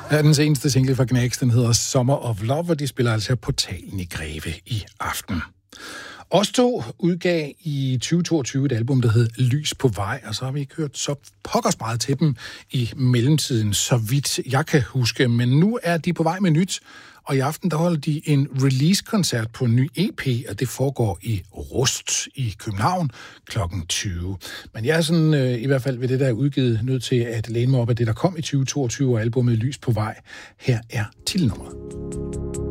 Ja, den seneste single fra Gnags, den hedder Summer of Love, og de spiller altså Portalen i Greve i aften. Os to udgav i 2022 et album, der hed Lys på vej, og så har vi ikke hørt så pokkers meget til dem i mellemtiden, så vidt jeg kan huske. Men nu er de på vej med nyt, og i aften der holder de en release-koncert på en ny EP, og det foregår i Rust i København kl. 20. Men jeg er sådan, i hvert fald ved det, der er udgivet, nødt til at læne mig op af det, der kom i 2022, og albumet Lys på vej. Her er titelnummeret.